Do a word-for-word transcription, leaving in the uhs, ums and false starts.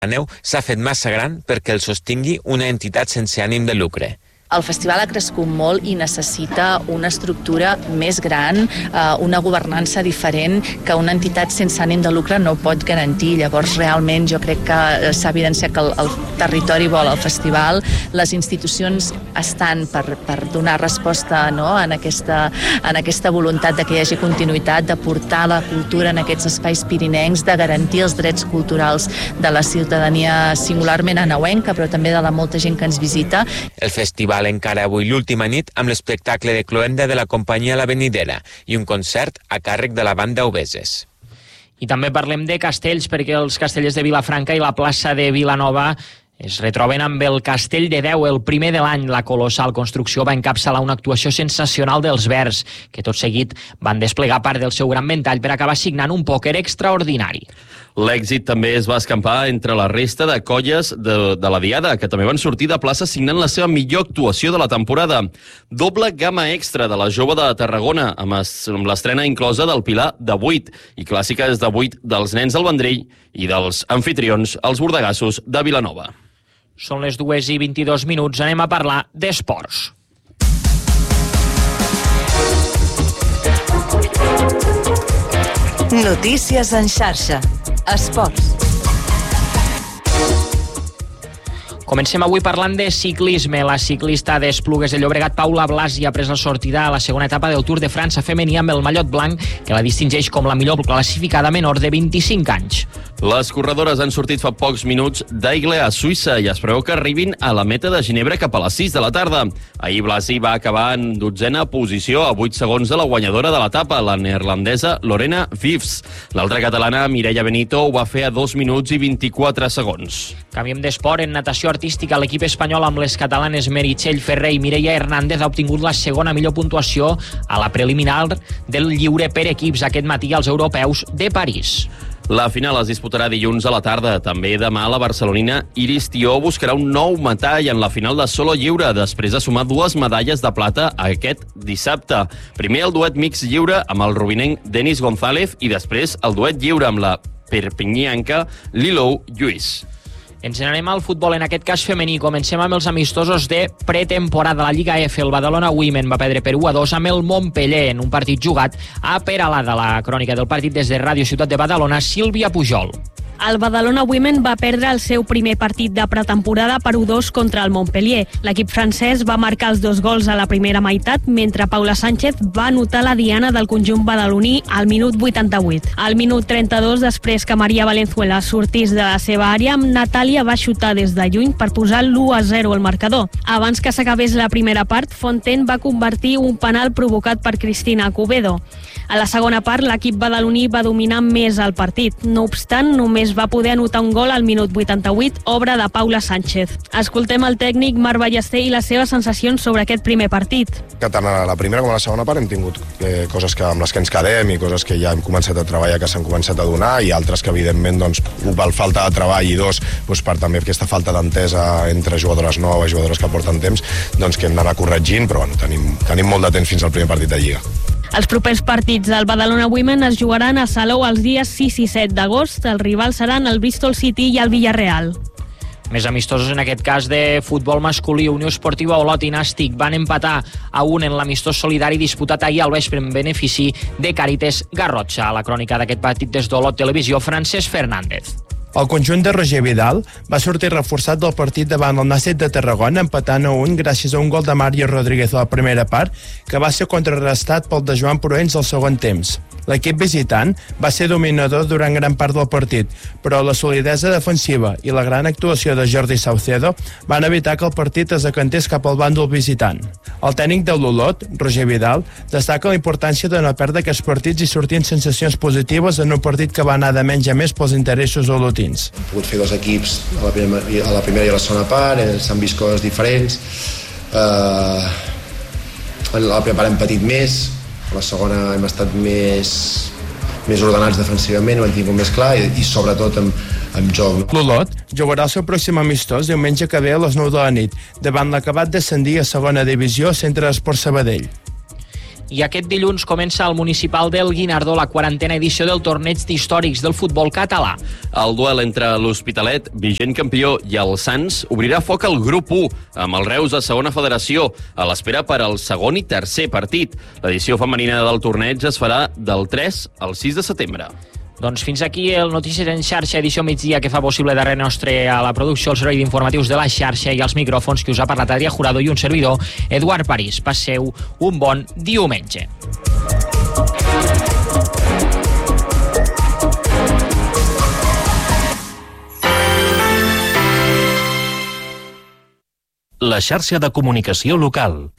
La neu s'ha fet massa gran perquè el sostingui una entitat sense ànim de lucre. El festival ha crescut molt i necessita una estructura més gran, una governança diferent que una entitat sense ànim de lucre no pot garantir. Llavors, realment, jo crec que s'ha evidenciat que el, el territori vol el festival, les institucions estan per, per donar resposta, no?, en, aquesta, en aquesta voluntat de que hi hagi continuïtat, de portar la cultura en aquests espais pirinencs, de garantir els drets culturals de la ciutadania singularment anauenca, però també de la molta gent que ens visita. El festival encara avui l'última nit amb l'espectacle de cloenda de la companyia La Venidera i un concert a càrrec de la banda Obeses. I també parlem de castells, perquè els castellers de Vilafranca i la plaça de Vilanova es retroben amb el Castell de Déu, el primer de l'any. La colossal construcció va encapçalar una actuació sensacional dels Verds, que tot seguit van desplegar part del seu gran ventall per acabar signant un pòquer extraordinari. L'èxit també es va escampar entre la resta de colles de, de la Diada, que també van sortir de plaça signant la seva millor actuació de la temporada. Doble gamma extra de la Jove de Tarragona, amb, es, amb l'estrena inclosa del Pilar de vuit i clàssiques de vuit dels Nens del Vendrell i dels anfitrions, els bordegassos de Vilanova. Són les dues i vint-i-dos minuts, anem a parlar d'esports. Notícies en xarxa. Esports. Comencem avui parlant de ciclisme. La ciclista d'Esplugues de Llobregat, Paula Blasi, ha pres la sortida a la segona etapa del Tour de França femení amb el mallot blanc, que la distingeix com la millor classificada menor de vint-i-cinc anys. Les corredores han sortit fa pocs minuts d'Aigle a Suïssa i es preveu que arribin a la meta de Ginebra cap a les sis de la tarda. Ahir Blasi va acabar en dotzena posició, a vuit segons de la guanyadora de l'etapa, la neerlandesa Lorena Wiefs. L'altra catalana, Mireia Benito, ho va fer a dos minuts i vint-i-quatre segons. Canviem d'esport. En natació artística, l'equip espanyol amb les catalanes Meritxell Ferrer i Mireia Hernández ha obtingut la segona millor puntuació a la preliminar del lliure per equips aquest matí als europeus de París. La final es disputarà dilluns a la tarda. També demà la barcelonina Iris Tió buscarà un nou metall en la final de solo lliure, després de sumar dues medalles de plata aquest dissabte. Primer el duet mix lliure amb el rubinenc Denis González i després el duet lliure amb la perpinyanca Lilou Lluís. Ens n'anem al futbol, en aquest cas femení. Comencem amb els amistosos de pretemporada. La Lliga F, el Badalona Women va perdre per u a dos amb el Montpeller en un partit jugat a Peralada. La crònica del partit des de Ràdio Ciutat de Badalona, Sílvia Pujol. El Badalona Women va perdre el seu primer partit de pretemporada per u dos contra el Montpellier. L'equip francès va marcar els dos gols a la primera meitat, mentre Paula Sánchez va anotar la diana del conjunt badaloní al minut vuitanta-vuit. Al minut trenta-dos, després que Maria Valenzuela sortís de la seva àrea, Natàlia va xutar des de lluny per posar l'u a zero al marcador. Abans que s'acabés la primera part, Fontaine va convertir un penal provocat per Cristina Cubedo. A la segona part, l'equip badaloní va dominar més el partit. No obstant, només va poder anotar un gol al minut vuitanta-vuit, obra de Paula Sánchez. Escoltem el tècnic Marc Ballester i les seves sensacions sobre aquest primer partit. Que tant a la primera com a la segona part hem tingut eh, coses que, amb les que ens quedem i coses que ja hem començat a treballar, que s'han començat a donar, i altres que evidentment doncs, per falta de treball i dos, doncs, per també aquesta falta d'entesa entre jugadores noves, jugadores que porten temps, doncs, que hem d'anar corregint, però bueno, tenim, tenim molt de temps fins al primer partit de Lliga. Els propers partits del Badalona Women es jugaran a Salou els dies sis i set d'agost. Els rivals seran el Bristol City i el Villarreal. Més amistosos en aquest cas de futbol masculí. Unió Esportiva Olot i Nàstic van empatar a un en l'amistós solidari disputat ahir al vespre en benefici de Càritas Garrotxa. A la crònica d'aquest partit des d'Olot Televisió, Francesc Fernández. El conjunt de Roger Vidal va sortir reforçat del partit davant el Nàstic de Tarragona, empatant a un gràcies a un gol de Mario Rodríguez a la primera part, que va ser contrarrestat pel de Joan Proens al segon temps. L'equip visitant va ser dominador durant gran part del partit, però la solidesa defensiva i la gran actuació de Jordi Saucedo van evitar que el partit es decantés cap al bàndol visitant. El tècnic de l'Olot, Roger Vidal, destaca la importància de no perdre aquests partits i sortint sensacions positives en un partit que va anar de menys a més pels interessos olotins. Hem pogut fer dos equips a la primera, a la primera i a la segona part, s'han vist coses diferents. Uh, a la primera part hem patit més, a la segona hem estat més, més ordenats defensivament, ho hem tingut més clar i, i sobretot amb, amb joc. L'Olot jugarà el seu pròxim amistós diumenge que ve a les nou de la nit, davant l'acabat d'ascendir a segona divisió Centre d'Esport Sabadell. I aquest dilluns comença al municipal del Guinardó la quarantena edició del torneig d'històrics del futbol català. El duel entre l'Hospitalet, vigent campió, i el Sants obrirà foc al grup u, amb el Reus a segona federació, a l'espera per al segon i tercer partit. L'edició femenina del torneig es farà del tres al sis de setembre. Doncs fins aquí el Notícies en xarxa, edició migdia, que fa possible darrere nostre a la producció, el servei d'informatius de la xarxa i els micròfons que us ha parlat Adrià Jurado i un servidor, Eduard París. Passeu un bon diumenge. La xarxa de comunicació local.